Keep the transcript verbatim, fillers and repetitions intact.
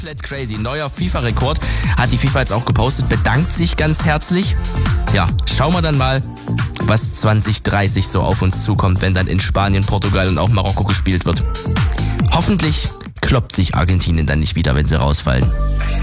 Komplett crazy. Neuer FIFA-Rekord hat die FIFA jetzt auch gepostet, bedankt sich ganz herzlich. Ja, schauen wir dann mal, was zwanzig dreißig so auf uns zukommt, wenn dann in Spanien, Portugal und auch Marokko gespielt wird. Hoffentlich kloppt sich Argentinien dann nicht wieder, wenn sie rausfallen.